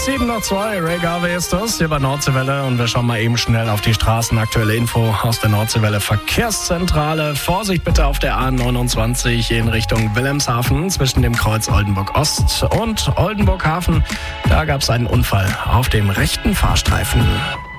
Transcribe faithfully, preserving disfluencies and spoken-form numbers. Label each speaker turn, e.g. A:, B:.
A: sieben nach zwei, Ray Garvey ist das, hier bei Nordseewelle. Und wir schauen mal eben schnell auf die Straßen. Aktuelle Info aus der Nordseewelle Verkehrszentrale. Vorsicht bitte auf der A neunundzwanzig in Richtung Wilhelmshaven zwischen dem Kreuz Oldenburg Ost und Oldenburg Hafen. Da gab es einen Unfall auf dem rechten Fahrstreifen.